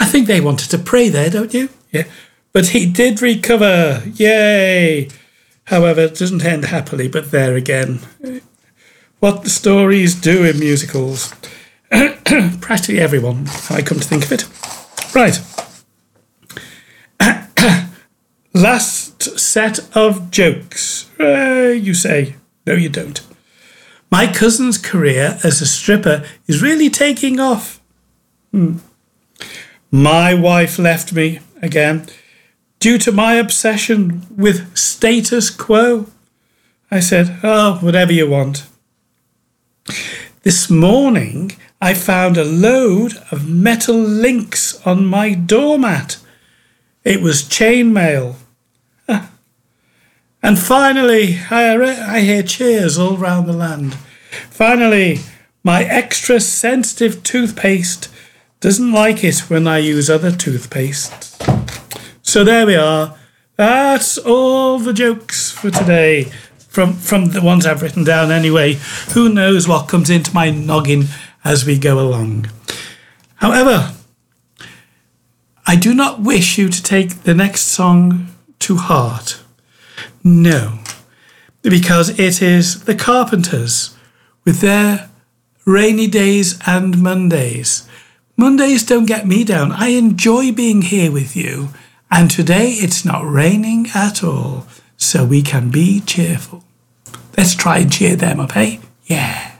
I think they wanted to pray there, don't you? Yeah. But he did recover. Yay. However, it doesn't end happily, but there again. What the stories do in musicals. Practically everyone, I come to think of it. Right. Last set of jokes. You say. No, you don't. My cousin's career as a stripper is really taking off. My wife left me again due to my obsession with status quo. I said, oh, whatever you want. This morning, I found a load of metal links on my doormat. It was chainmail. And finally, I hear cheers all round the land. Finally, my extra sensitive toothpaste doesn't like it when I use other toothpaste. So there we are. That's all the jokes for today. From the ones I've written down anyway. Who knows what comes into my noggin as we go along. However, I do not wish you to take the next song to heart. No, because it is the Carpenters with their Rainy Days and Mondays. Mondays don't get me down. I enjoy being here with you. And today it's not raining at all, so we can be cheerful. Let's try and cheer them up, eh? Yeah.